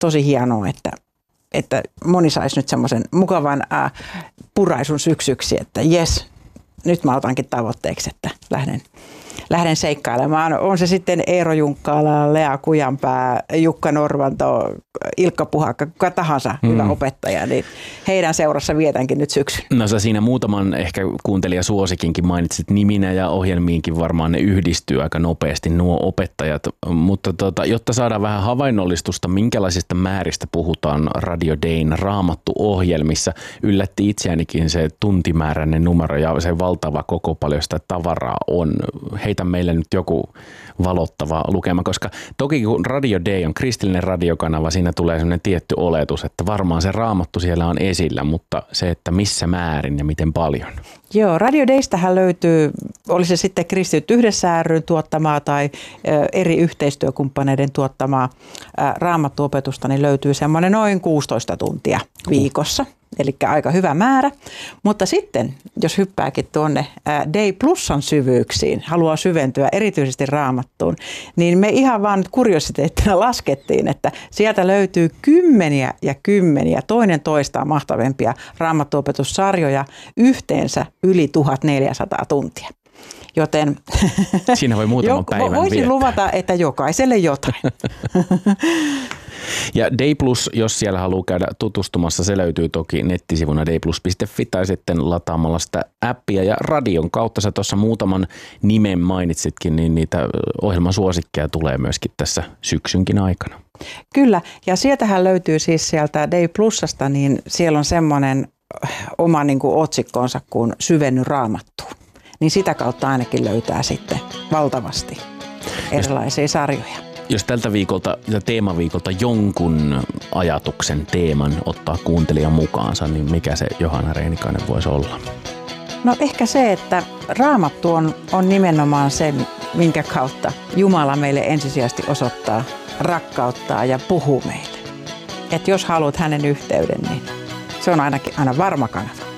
tosi hienoa, että moni saisi nyt semmoisen mukavan puraisun syksyksi, että jes, nyt mä otankin tavoitteeksi, että lähden seikkailemaan. On se sitten Eero Junkkaala, Lea Kujanpää, Jukka Norvanto, Ilkka Puhakka, kuka tahansa hyvä opettaja, niin heidän seurassa vietänkin nyt syksyn. No sä siinä muutaman ehkä kuuntelijasuosikinkin mainitsit niminä ja ohjelmiinkin varmaan ne yhdistyy aika nopeasti nuo opettajat, mutta jotta saadaan vähän havainnollistusta, minkälaisista määristä puhutaan Radio Dayn Raamattu-ohjelmissa, yllätti itseänikin se tuntimääräinen numero ja se valtava koko paljon sitä tavaraa on. Heitä meille nyt joku valottava lukema, koska toki kun Radio Day on kristillinen radiokanava, siinä tulee sellainen tietty oletus, että varmaan se Raamattu siellä on esillä, mutta se, että missä määrin ja miten paljon. Joo, Radio Daystähän löytyy, oli se sitten Kristityt yhdessä ry:n tuottamaa tai eri yhteistyökumppaneiden tuottamaa Raamattuopetusta, niin löytyy semmoinen noin 16 tuntia viikossa. Eli aika hyvä määrä, mutta sitten jos hyppääkin tuonne Day Plusan syvyyksiin, haluaa syventyä erityisesti Raamattuun, niin me ihan vaan nyt kuriositeettina laskettiin, että sieltä löytyy kymmeniä ja kymmeniä toinen toistaan mahtavempia raamattuopetussarjoja, yhteensä yli 1400 tuntia. Joten siinä voi muutaman päivän voisin viettää. luvata, että jokaiselle jotain. Ja Day Plus, jos siellä haluaa käydä tutustumassa, se löytyy toki nettisivuna dayplus.fi tai sitten lataamalla sitä appia ja radion kautta. Sä tuossa muutaman nimen mainitsitkin, niin niitä ohjelmasuosikkeja tulee myöskin tässä syksynkin aikana. Kyllä, ja sieltähän löytyy siis sieltä Day Plusasta, niin siellä on semmoinen oma niin kuin otsikkonsa kuin Syvenny Raamattuun. Niin sitä kautta ainakin löytää sitten valtavasti erilaisia sarjoja. Jos tältä viikolta ja teemaviikolta jonkun ajatuksen teeman ottaa kuuntelijan mukaansa, niin mikä se Johanna Reinikainen voisi olla? No ehkä se, että Raamattu on nimenomaan se, minkä kautta Jumala meille ensisijaisesti osoittaa rakkauttaa ja puhuu meille. Että jos haluat hänen yhteyden, niin se on aina varma kanava.